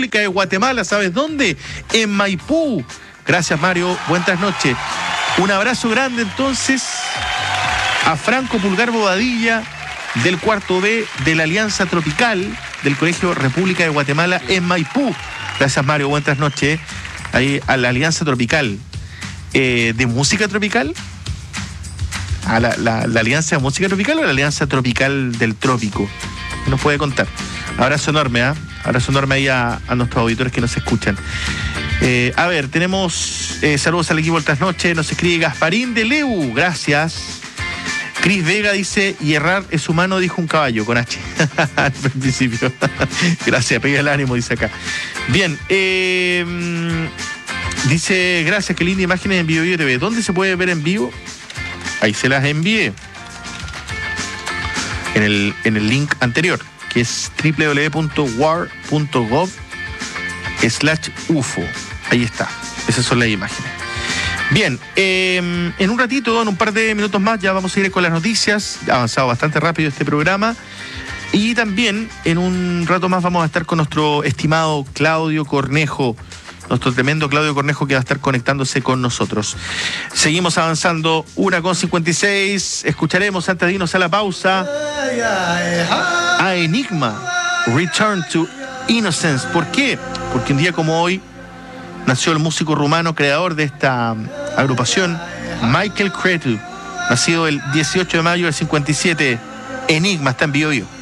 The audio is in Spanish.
República de Guatemala, ¿sabes dónde? En Maipú. Gracias, Mario, buenas noches. Un abrazo grande entonces a Franco Pulgar Bobadilla del cuarto B de la Alianza Tropical del Colegio República de Guatemala en Maipú. Gracias, Mario, buenas noches. Ahí a la Alianza Tropical. ¿De música tropical? ¿A la Alianza de Música Tropical o la Alianza Tropical del Trópico? Nos puede contar. Abrazo enorme, ¿ah? Abrazo enorme ahí a nuestros auditores que nos escuchan. A ver, tenemos saludos al equipo Otras Noches. Nos escribe Gasparín de Leu. Gracias. Cris Vega dice, y errar es humano, dijo un caballo, con H. Al principio. Gracias, pega el ánimo, dice acá. Bien, dice, gracias, qué linda imágenes en Bio TV. ¿Dónde se puede ver en vivo? Ahí se las envié. En el link anterior, que es www.war.gov/UFO. Ahí está. Esas son las imágenes. Bien, en un ratito, en un par de minutos más, ya vamos a ir con las noticias. Ha avanzado bastante rápido este programa. Y también, en un rato más, vamos a estar con nuestro estimado Claudio Cornejo, nuestro tremendo Claudio Cornejo, que va a estar conectándose con nosotros. Seguimos avanzando, 1:56. Escucharemos, antes de irnos a la pausa, a Enigma, Return to Innocence. ¿Por qué? Porque un día como hoy nació el músico rumano creador de esta agrupación, Michael Cretu, nacido el 18 de mayo del 57. Enigma está en Bio Bio.